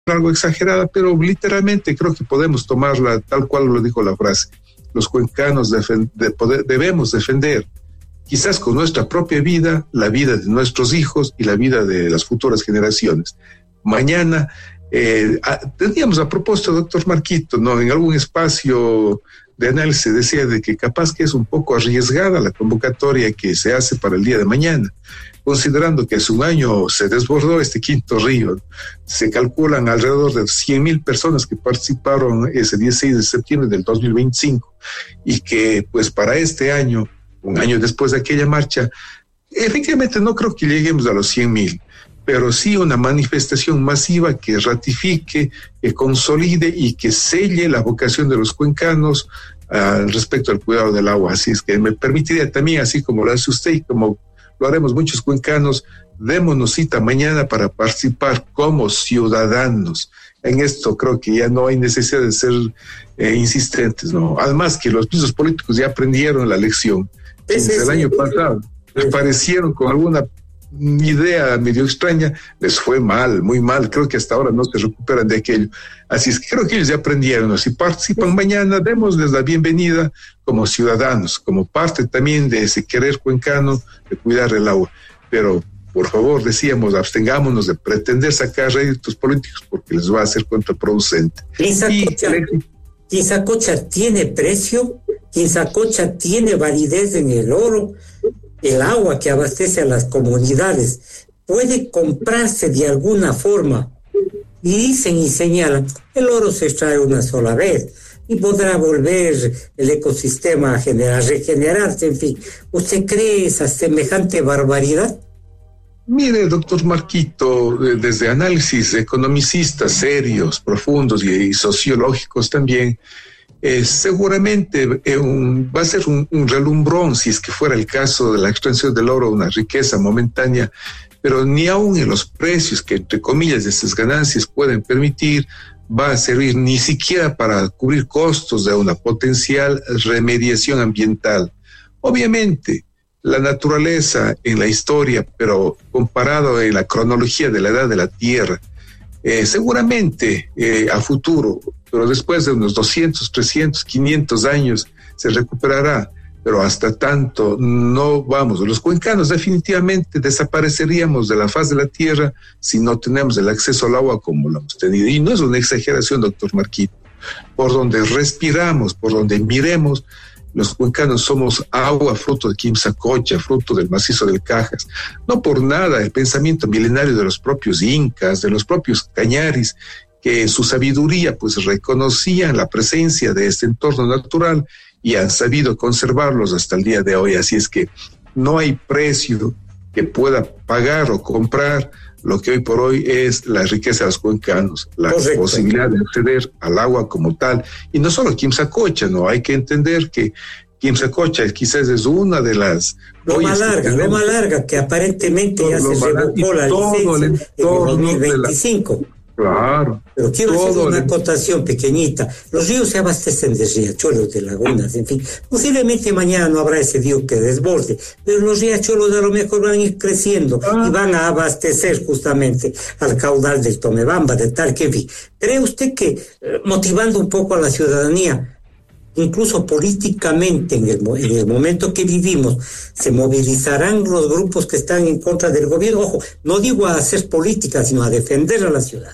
algo exagerada, pero literalmente creo que podemos tomarla tal cual lo dijo la frase. Los cuencanos debemos defender, quizás con nuestra propia vida, la vida de nuestros hijos y la vida de las futuras generaciones. Mañana teníamos a propósito, doctor Marquito, ¿no? En algún espacio de análisis se decía de que capaz que es un poco arriesgada la convocatoria que se hace para el día de mañana, considerando que hace un año se desbordó este quinto río. Se calculan alrededor de 100,000 personas que participaron ese 16 de septiembre del 2025 y que pues para este año, un año después de aquella marcha, efectivamente no creo que lleguemos a los 100,000, pero sí una manifestación masiva que ratifique, que consolide y que selle la vocación de los cuencanos respecto al cuidado del agua. Así es que me permitiría también, así como lo hace usted y como lo haremos muchos cuencanos, démonos cita mañana para participar como ciudadanos. En esto creo que ya no hay necesidad de ser insistentes, ¿no? Además que los mismos políticos ya aprendieron la lección. El año pasado aparecieron con alguna idea medio extraña, les fue mal, muy mal, creo que hasta ahora no se recuperan de aquello. Así es que creo que ellos ya aprendieron, ¿no? Si participan mañana, démosles la bienvenida como ciudadanos, como parte también de ese querer cuencano de cuidar el agua. Pero, por favor, decíamos, abstengámonos de pretender sacar réditos políticos porque les va a ser contraproducente. Quinzacocha tiene precio, Quinzacocha tiene validez en el oro. El agua que abastece a las comunidades puede comprarse de alguna forma. Y dicen y señalan, el oro se extrae una sola vez y podrá volver el ecosistema a regenerarse, en fin. ¿Usted cree esa semejante barbaridad? Mire, doctor Marquito, desde análisis economicistas serios, profundos y sociológicos también, seguramente va a ser un relumbrón, si es que fuera el caso de la extracción del oro, una riqueza momentánea, pero ni aún en los precios que, entre comillas, de estas ganancias pueden permitir, va a servir ni siquiera para cubrir costos de una potencial remediación ambiental. Obviamente, la naturaleza en la historia, pero comparado en la cronología de la edad de la Tierra, seguramente a futuro, pero después de unos 200, 300, 500 años se recuperará, pero hasta tanto no vamos. Los cuencanos definitivamente desapareceríamos de la faz de la tierra si no tenemos el acceso al agua como lo hemos tenido. Y no es una exageración, doctor Marquito. Por donde respiramos, por donde miremos, los cuencanos somos agua, fruto de Quimsacocha, fruto del macizo del Cajas. No por nada el pensamiento milenario de los propios incas, de los propios cañaris, que en su sabiduría pues reconocían la presencia de este entorno natural y han sabido conservarlos hasta el día de hoy. Así es que no hay precio que pueda pagar o comprar lo que hoy por hoy es la riqueza de los cuencanos, la posibilidad de acceder al agua como tal. Y no solo Quimsacocha, no, hay que entender que Quimsacocha quizás es una de las... Loma Larga, que aparentemente ya se revocó la licencia en 2025. Claro. Pero quiero hacer una acotación pequeñita. Los ríos se abastecen de riachuelos, de lagunas, en fin. Posiblemente mañana no habrá ese río que desborde, pero los riachuelos a lo mejor van a ir creciendo y van a abastecer justamente al caudal del Tomebamba, de tal que, en fin. ¿Cree usted que, motivando un poco a la ciudadanía, incluso políticamente en el momento que vivimos, se movilizarán los grupos que están en contra del gobierno? Ojo, no digo a hacer política, sino a defender a la ciudad.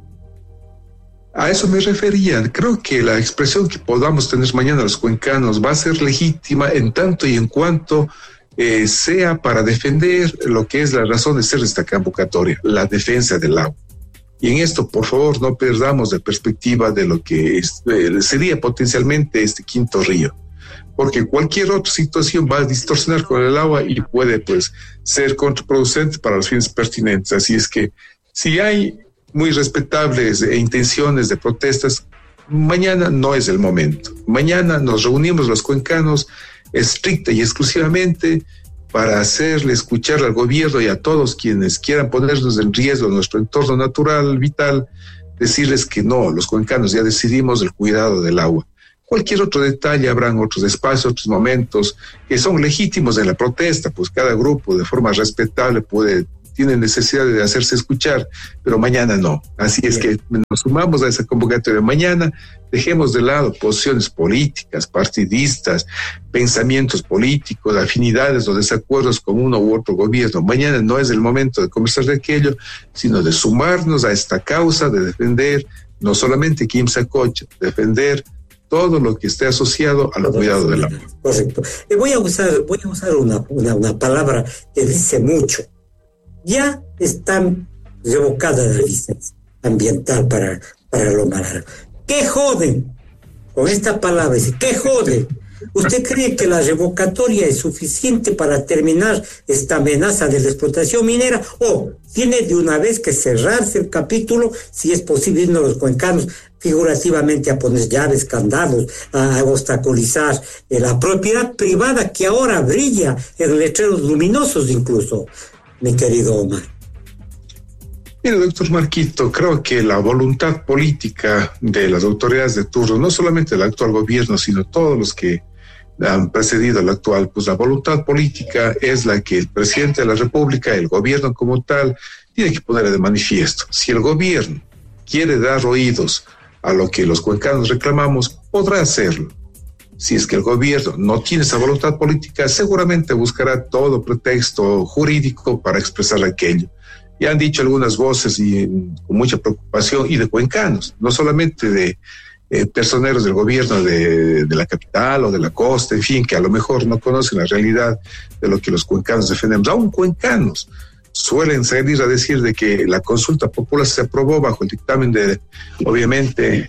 A eso me refería. Creo que la expresión que podamos tener mañana los cuencanos va a ser legítima en tanto y en cuanto sea para defender lo que es la razón de ser de esta convocatoria, la defensa del agua. Y en esto, por favor, no perdamos de perspectiva de lo que sería potencialmente este quinto río, porque cualquier otra situación va a distorsionar con el agua y puede pues ser contraproducente para los fines pertinentes. Así es que si hay muy respetables intenciones de protestas, mañana no es el momento. Mañana nos reunimos los cuencanos estricta y exclusivamente para hacerle escuchar al gobierno y a todos quienes quieran ponernos en riesgo nuestro entorno natural, vital, decirles que no, los cuencanos ya decidimos el cuidado del agua. Cualquier otro detalle, habrán otros espacios, otros momentos que son legítimos en la protesta, pues cada grupo de forma respetable puede tiene necesidad de hacerse escuchar, pero mañana no. Así es que nos sumamos a esa convocatoria mañana, dejemos de lado posiciones políticas, partidistas, pensamientos políticos, afinidades o desacuerdos con uno u otro gobierno. Mañana no es el momento de conversar de aquello, sino de sumarnos a esta causa, de defender no solamente Quimsacocha, defender todo lo que esté asociado al cuidado del agua. Correcto. Voy a usar una palabra que dice mucho. Ya están revocadas las licencias ambiental para Loma Larga. ¿Qué joden? Con esta palabra, dice, ¿qué joden? ¿Usted cree que la revocatoria es suficiente para terminar esta amenaza de la explotación minera? ¿O tiene de una vez que cerrarse el capítulo, si es posible, irnos los cuencanos figurativamente a poner llaves, candados, a obstaculizar la propiedad privada que ahora brilla en letreros luminosos incluso, mi querido Omar? Mire, doctor Marquito, creo que la voluntad política de las autoridades de turno, no solamente del actual gobierno, sino todos los que han precedido al actual, pues la voluntad política es la que el presidente de la República, el gobierno como tal, tiene que poner de manifiesto. Si el gobierno quiere dar oídos a lo que los cuencanos reclamamos, podrá hacerlo. Si es que el gobierno no tiene esa voluntad política, seguramente buscará todo pretexto jurídico para expresar aquello. Ya han dicho algunas voces y con mucha preocupación, y de cuencanos, no solamente de personeros del gobierno de la capital o de la costa, en fin, que a lo mejor no conocen la realidad de lo que los cuencanos defendemos. Aún cuencanos suelen salir a decir de que la consulta popular se aprobó bajo el dictamen de, obviamente,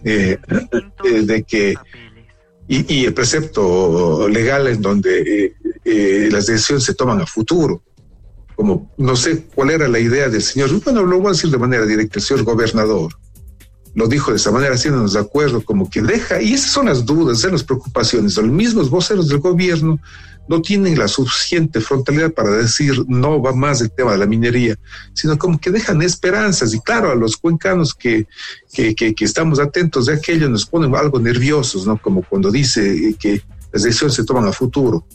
de que y el precepto legal en donde las decisiones se toman a futuro. Como no sé cuál era la idea del señor, bueno, lo voy a decir de manera directa, el señor gobernador lo dijo de esa manera, haciéndonos de acuerdo, como que deja, y esas son las dudas, las preocupaciones. Los mismos voceros del gobierno no tienen la suficiente frontalidad para decir no va más el tema de la minería, sino como que dejan esperanzas. Y claro, a los cuencanos que estamos atentos de aquello nos ponen algo nerviosos, ¿no? Como cuando dice que las decisiones se toman a futuro.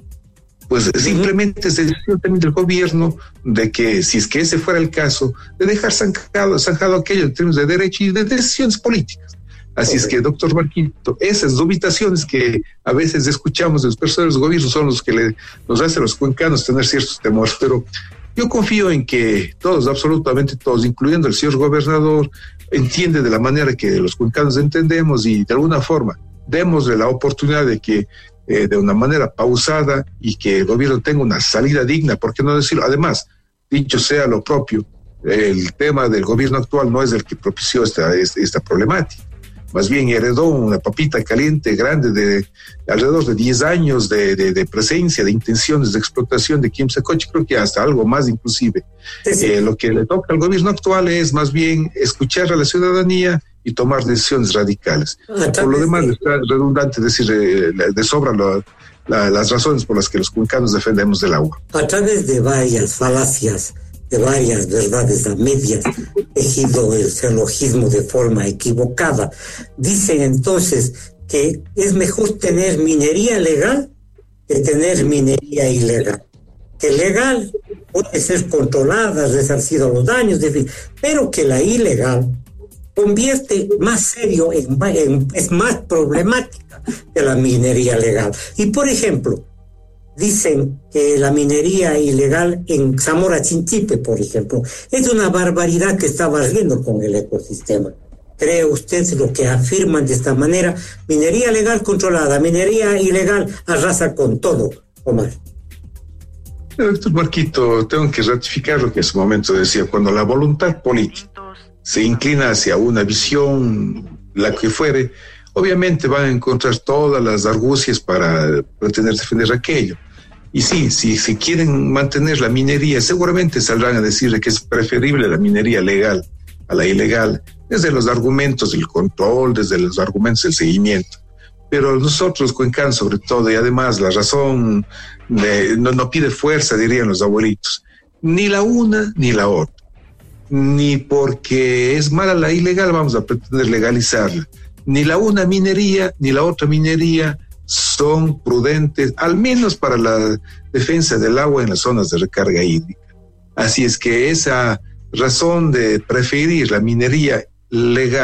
Pues simplemente es decisión también del gobierno de que, si es que ese fuera el caso, de dejar zanjado aquello en términos de derecho y de decisiones políticas. Así es que, doctor Marquito, esas dubitaciones que a veces escuchamos de los personeros del gobierno son los que nos hacen a los cuencanos tener ciertos temores, pero yo confío en que todos, absolutamente todos, incluyendo el señor gobernador, entiende de la manera que los cuencanos entendemos, y de alguna forma démosle la oportunidad de que de una manera pausada, y que el gobierno tenga una salida digna, ¿por qué no decirlo? Además, dicho sea lo propio, el tema del gobierno actual no es el que propició esta problemática, más bien heredó una papita caliente grande de alrededor de 10 años de presencia, de intenciones de explotación de Quimsacocha, creo que hasta algo más inclusive. Sí. Lo que le toca al gobierno actual es más bien escuchar a la ciudadanía y tomar decisiones radicales. Por lo demás, está redundante decir de sobra las razones por las que los cuencanos defendemos del agua. A través de varias falacias, de varias verdades a medias, tejido el celogismo de forma equivocada, dicen entonces que es mejor tener minería legal que tener minería ilegal. Que legal puede ser controlada, resarcido los daños, pero que la ilegal convierte más serio, es más problemática que la minería legal. Y por ejemplo, dicen que la minería ilegal en Zamora Chinchipe, por ejemplo, es una barbaridad que está barriendo con el ecosistema. ¿Cree usted lo que afirman de esta manera? Minería legal controlada, minería ilegal arrasa con todo, Omar. Doctor Marquito, tengo que ratificar lo que en su momento decía. Cuando la voluntad política se inclina hacia una visión, la que fuere, obviamente van a encontrar todas las argucias para pretender defender aquello. Y sí, si quieren mantener la minería, seguramente saldrán a decir que es preferible la minería legal a la ilegal, desde los argumentos del control, desde los argumentos del seguimiento. Pero nosotros, cuencanos sobre todo, y además la razón no pide fuerza, dirían los abuelitos, ni la una ni la otra. Ni porque es mala la ilegal vamos a pretender legalizarla. Ni la una minería ni la otra minería son prudentes, al menos para la defensa del agua en las zonas de recarga hídrica. Así es que esa razón de preferir la minería legal